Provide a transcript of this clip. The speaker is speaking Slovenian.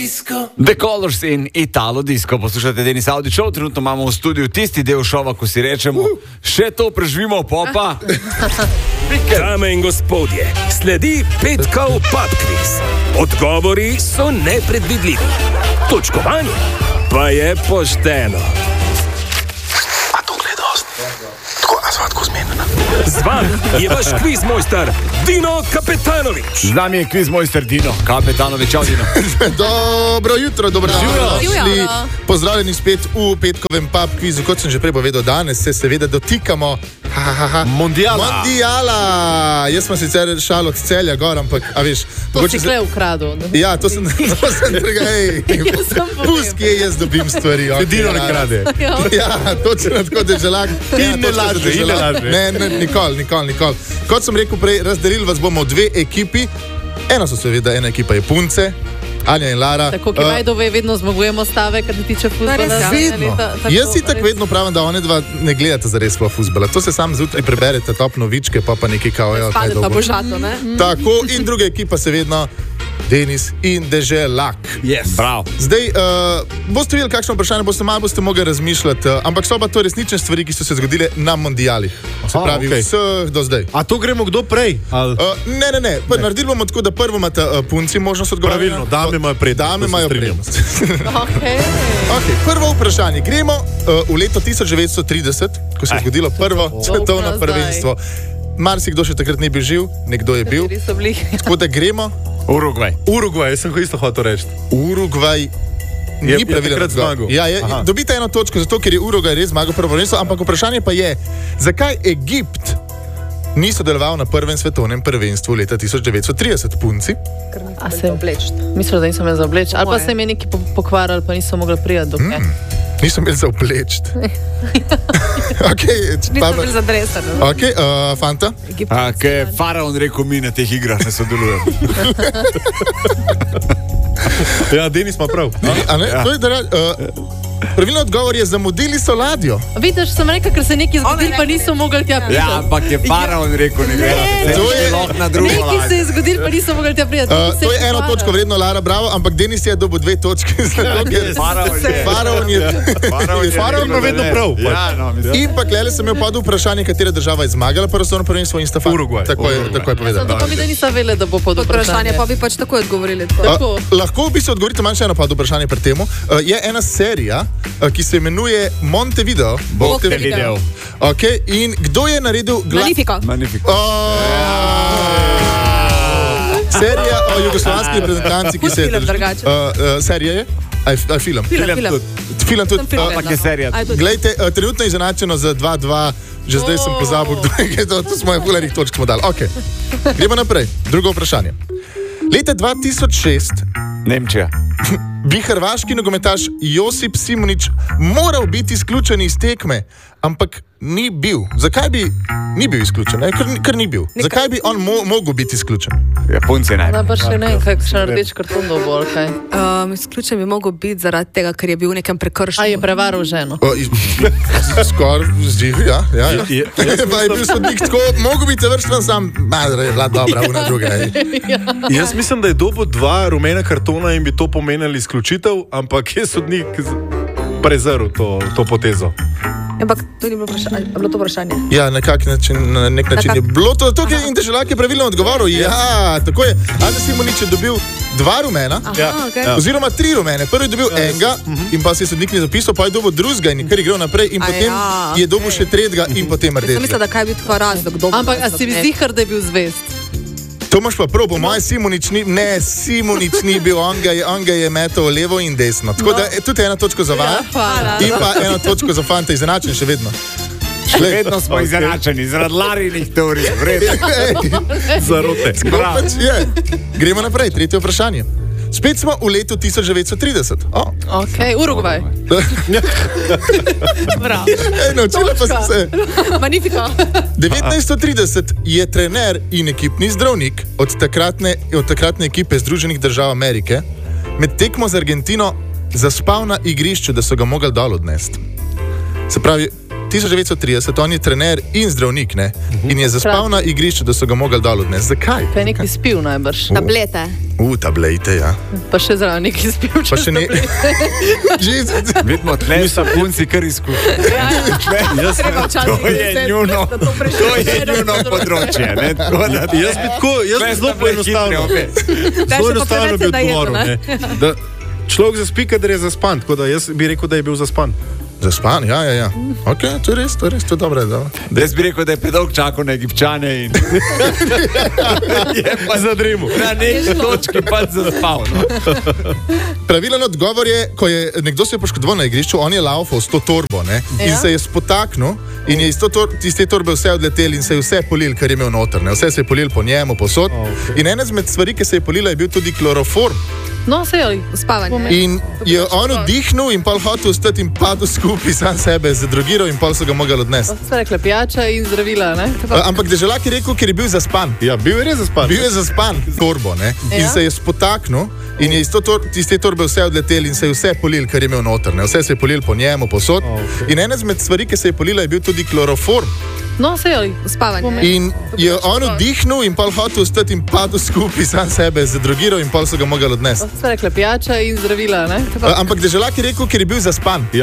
The Colors in Italo Disco. Poslušate Denis Audi Show, trenutno imamo v studiu tisti del šova, ko si rečemo, še to preživimo, popa. Dame in gospodje, sledi petkov pub quiz. Odgovori so nepredvidljivi. Točkovanje pa je pošteno. A to gledost. Tako, a sva tako zmenjena. Z vami je vaš kviz mojster Dino Kapetanović. Z nami je kviz mojster Dino Kapetanović. Čau, Dino. Dobro jutro, dobro dan. Pozdravljeni spet v petkovem pub kvizu. Kot sem že prej povedal, danes se seveda dotikamo Mondiala. Jaz sem sicer šal od Celja gor, ampak, a veš... To si kle ukradil. Ja, to sem drga, puski, jaz dobim stvari. Dino ne krade. Ja, točno tako deželak. In ne laže. Ne, nikoli. Kot sem rekel prej, razdelili vas bomo v dve ekipi. Ena ekipa je punce, Anja in Lara. Tako, ki Vajdove vedno zmagujemo stave, kad ne tiče fuzbala. Vedno. Jaz si tako vedno pravim, da one dva ne gledate zares po fuzbala. To se sam zjutraj preberete, top novičke, pa nekaj kao. Spade pa božato, ne? Tako, in druga ekipa se vedno Denis in Deželak. Yes. Bravo. Zdaj, boste videli, kakšno vprašanje boste mogli razmišljati, ampak so pa to resnične stvari, ki so se zgodile na mondialih. Se pravi, vseh do zdaj. A to gremo kdo prej? Ne. Naredili bomo tako, da prvo imate punci možnost odgovarjati. Pravilno, dame imajo prednost. Okay, prvo vprašanje. Gremo v leto 1930, ko se je zgodilo prvo svetovno prvenstvo. Marsikdo še takrat ni bil živ, nekdo je bil. Tako da gremo. Urugvaj, jaz sem ho isto hotel reči. Urugvaj ni pravilen zmagal. Ja, dobite eno točko, zato ker je Urugvaj res zmagal prvo prvenstvo, ampak vprašanje pa je, zakaj Egipt ni sodeloval na prvem svetovnem prvenstvu leta 1930, punci? A se je oblečt. Mislim, da nisem imel za obleč. Ali pa se je neki pokvarali, pa nisem mogla prijati do kaj. Nisem imel za oblečt. Nisem bil zadresan. Fanta? Kaj je faraon rekel, mi na teh igrah ne sodelujemo. Ja, Denis ima prav. Pravilno odgovor je, zamudili so ladjo. Vidiš, sem rekel, ker se nekaj zgodil, pa niso mogli tja priti. Ja, ampak je faraon rekel, ne gre. Nekaj se je zgodil, pa niso mogli tja priti. To je eno točko vredno, Lara, bravo, ampak Denis je dobil 2 točke. Faraon ima vedno prav. In pa klele sem imel pod vprašanje, katera država je zmagala prvo svetovno prvenstvo in Stefan. Urugvaj. Tako je povedal. Zato pa mi da nisem vedela, da bo pod vprašanje. Pa bi pač takoj odgovorili. Lahko bi se odgovorite manj še eno pod vprašanje pred temu. Je ena serija, ki se imenuje Montevideo. In kdo je naredil Magnifico. Serija o jugoslovanski reprezentanci, ki se je... Serija je? Film. Film tudi. Ampak je serija. Glejte, trenutno je izenačeno za 2-2. Že zdaj sem pozabil, kdo je to. To smo je fulerih točk smo dali. Gremo naprej. Drugo vprašanje. Leta 2006 Nemčija. Bi hrvaški nogometaš Josip Simonić moral biti izključen iz tekme, ampak ni bil. Zakaj bi ni bil izključen? Ker ni bil. Zakaj bi on mogel biti izključen? Japonci ne. Pa še ne, kakšen rdeč karton dobil, kaj? Izključen bi mogel biti zaradi tega, ker je bil v nekem prekršku. A je prevaral ženo? Skoraj zdivi, ja. Pa je bil sodnik tako, mogel biti završen sam, madre, je bila dobra, una druga. Jaz mislim, da je dobil 2 rumena kartona in bi to pomenili izključitev, ampak je sodnik prezrl to potezo. Ampak to ni bilo to vprašanje. Ja, na nek način je bilo to. To je in Deželak je pravilno odgovoril. Ja, tako je. Ante Simonić je dobil 2 rumena, oziroma 3 rumene. Prvi je dobil enega in pa se je sodnik ni zapisal, pa je dobil drugega in kar je grel naprej in potem je dobil še tretjega in potem rdečega. Mislim, da kaj bi tako razlog dobil. Ampak a si zihar, da je bil zvest? To imaš pa prav, po mojem Simonić ni bil, on ga je metal levo in desno. Tako da tudi ena točka za vas in pa ena točka za fanta, izenačen še vedno. Vedno smo izenačeni, zaradi Larinih teorij. Zarote. Gremo naprej, tretje vprašanje. Spet smo v letu 1930. Urugvaj. Bravo. Naučila pa sem se. Magnifico. 1930 je trener in ekipni zdravnik od takratne ekipe Združenih držav Amerike med tekmo z Argentino zaspal na igrišču, da so ga mogli dol odnesti. Se pravi, 1930, on je trener in zdravnik, ne? In je zaspal na igrišču, da so ga mogli dol odnesti. Zakaj? Kaj je neki spil najbrž. Tablete. Tablete, ja. Pa še zraven neki spil. Pa še ne. Vidimo, tle so punci kar izkušeni. To je njuno področje. Ne? Jaz bi zelo poenostavno bi odgovoril. Da človek zaspi, kadar je zaspan. Tako da jaz bi rekel, da je bil zaspan. Zaspan, ja. Ok, to je res, to je dobro. Jaz bi rekel, da je predolg čakal na Egipčane in je pa zadrimu. Na neki točki pa zaspal. No. Pravilen odgovor je, ko je nekdo se je poškodoval na igrišču, on je laufal s to torbo, ne? In se je spotaknil in je iz te torbe vse odletel in se je vse polil, kar je imel noter. Ne? Vse se je polil po njemu, posod. In ena izmed stvari, ki se je polila, je bil tudi kloroform. No, se je spavanje. In je on vdihnil in pol hotel vstati in padel skupaj sam sebe, zadrogiral in pol so ga mogli odnesti. Ste rekli pijača in zdravila, ne? Ampak deželak je rekel, ker je bil zaspan. Ja, bil je res zaspan. Bil je zaspan, torbo, ne? In se je spotaknil in je iz te torbe vse odletel in se je vse polil, kar je imel noter. Ne? Vse se je polil po njemu, posod. In ena izmed stvari, ki se je polila, je bil tudi kloroform. No, se je spavanje. In je on vdihnil in pol hotel vstati in padel skupaj sam sebe, zadrogiral in pol so ga mogli odnesti. Ste rekli pijača in zdravila, ne? Ampak deželak je rekel, ker je bil zaspan.